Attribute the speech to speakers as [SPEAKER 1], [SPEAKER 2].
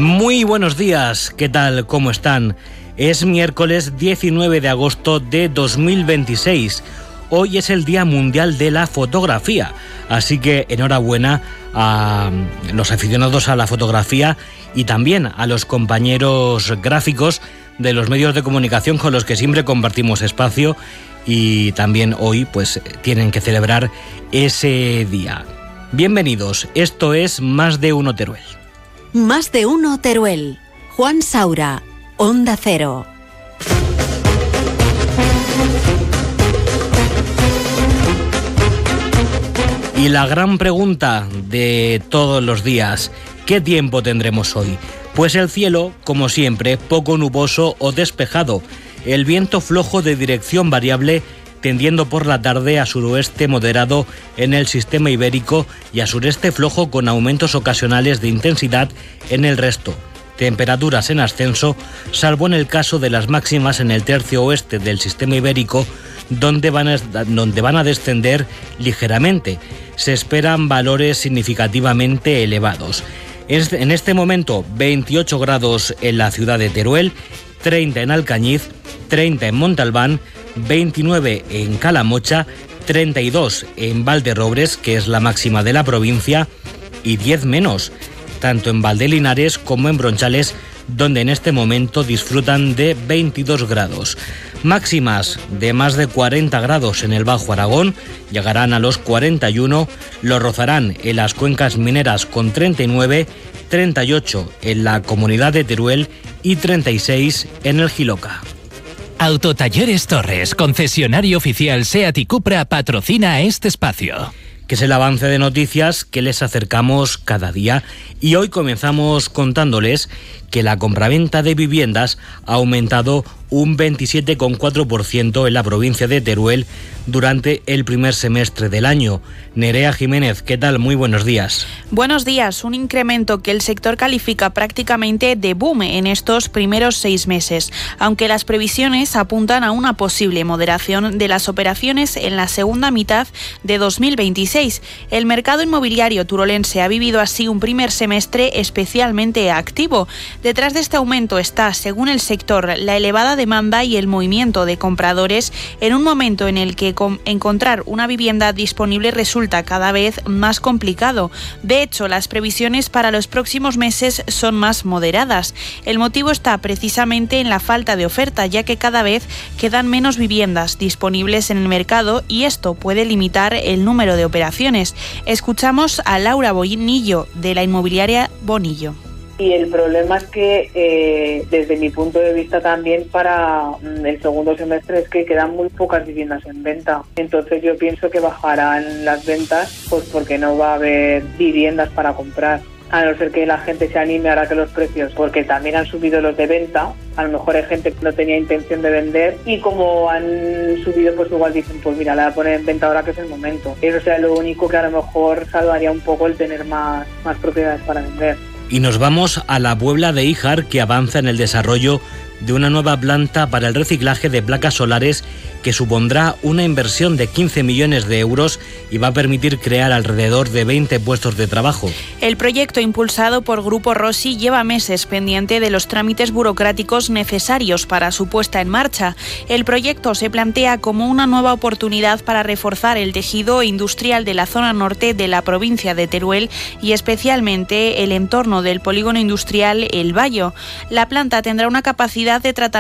[SPEAKER 1] Muy buenos días, ¿qué tal? ¿Cómo están? Es miércoles 19 de agosto de 2026. Hoy es el Día Mundial de la Fotografía, así que enhorabuena a los aficionados a la fotografía y también a los compañeros gráficos de los medios de comunicación con los que siempre compartimos espacio y también hoy pues tienen que celebrar ese día. Bienvenidos, esto es Más de Uno Teruel.
[SPEAKER 2] Más de Uno Teruel. Juan Saura, Onda Cero.
[SPEAKER 1] Y la gran pregunta de todos los días, ¿qué tiempo tendremos hoy? Pues el cielo, como siempre, poco nuboso o despejado. El viento flojo de dirección variable, tendiendo por la tarde a suroeste moderado en el sistema ibérico y a sureste flojo con aumentos ocasionales de intensidad en el resto. Temperaturas en ascenso, salvo en el caso de las máximas en el tercio oeste del sistema ibérico, donde van a descender ligeramente. Se esperan valores significativamente elevados. En este momento, 28 grados en la ciudad de Teruel, 30 en Alcañiz, 30 en Montalbán, 29 en Calamocha, 32 en Valderrobres, que es la máxima de la provincia, y 10 menos, tanto en Valdelinares como en Bronchales, donde en este momento disfrutan de 22 grados. Máximas de más de 40 grados en el Bajo Aragón, llegarán a los 41, lo rozarán en las cuencas mineras con 39, 38 en la comunidad de Teruel y 36 en el Jiloca.
[SPEAKER 3] Autotalleres Torres, concesionario oficial SEAT y Cupra, patrocina este espacio.
[SPEAKER 1] Que es el avance de noticias que les acercamos cada día y hoy comenzamos contándoles que la compraventa de viviendas ha aumentado un 27,4% en la provincia de Teruel durante el primer semestre del año. Nerea Jiménez, ¿qué tal? Muy buenos días.
[SPEAKER 4] Buenos días, un incremento que el sector califica prácticamente de boom en estos primeros 6 meses, aunque las previsiones apuntan a una posible moderación de las operaciones en la segunda mitad de 2026. El mercado inmobiliario turolense ha vivido así un primer semestre especialmente activo. Detrás de este aumento está, según el sector, la elevada demanda y el movimiento de compradores en un momento en el que encontrar una vivienda disponible resulta cada vez más complicado. De hecho, las previsiones para los próximos meses son más moderadas. El motivo está precisamente en la falta de oferta, ya que cada vez quedan menos viviendas disponibles en el mercado y esto puede limitar el número de operaciones. Escuchamos a Laura Bonillo, de la inmobiliaria Bonillo.
[SPEAKER 5] Y el problema es que, desde mi punto de vista también, para el segundo semestre es que quedan muy pocas viviendas en venta. Entonces yo pienso que bajarán las ventas, pues porque no va a haber viviendas para comprar. A no ser que la gente se anime ahora que los precios, porque también han subido los de venta. A lo mejor hay gente que no tenía intención de vender y como han subido, pues igual dicen, pues mira, la voy a poner en venta ahora que es el momento. Eso sea lo único que a lo mejor salvaría un poco el tener más propiedades para vender.
[SPEAKER 1] Y nos vamos a la Puebla de Híjar, que avanza en el desarrollo de una nueva planta para el reciclaje de placas solares que supondrá una inversión de 15 millones de euros y va a permitir crear alrededor de 20 puestos de trabajo.
[SPEAKER 4] El proyecto, impulsado por Grupo Rossi, lleva meses pendiente de los trámites burocráticos necesarios para su puesta en marcha. El proyecto se plantea como una nueva oportunidad para reforzar el tejido industrial de la zona norte de la provincia de Teruel y especialmente el entorno del polígono industrial El Bayo. La planta tendrá una capacidad de tratamiento